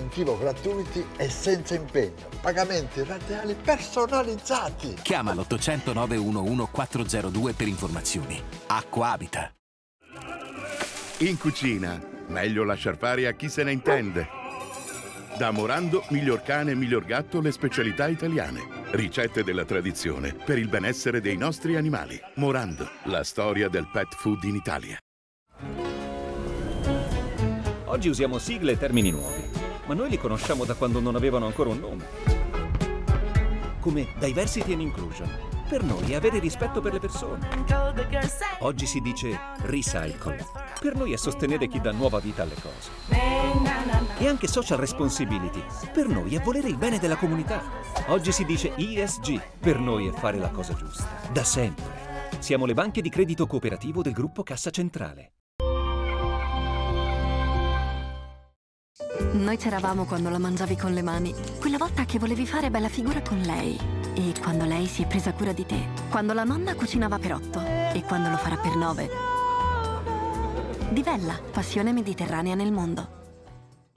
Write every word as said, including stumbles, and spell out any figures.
preventivo gratuiti e senza impegno. Pagamenti rateali personalizzati. Chiama l'ottocento nove uno uno quattro zero due per informazioni. Acquabita. In cucina, meglio lasciar fare a chi se ne intende. Da Morando, miglior cane e miglior gatto, le specialità italiane. Ricette della tradizione per il benessere dei nostri animali. Morando, la storia del pet food in Italia. Oggi usiamo sigle e termini nuovi, ma noi li conosciamo da quando non avevano ancora un nome. Come Diversity and Inclusion. Per noi è avere rispetto per le persone. Oggi si dice recycle. Per noi è sostenere chi dà nuova vita alle cose. E anche social responsibility. Per noi è volere il bene della comunità. Oggi si dice E S G. Per noi è fare la cosa giusta. Da sempre. Siamo le banche di credito cooperativo del gruppo Cassa Centrale. Noi c'eravamo quando la mangiavi con le mani. Quella volta che volevi fare bella figura con lei. E quando lei si è presa cura di te. Quando la nonna cucinava per otto. E quando lo farà per nove. Divella, passione mediterranea nel mondo.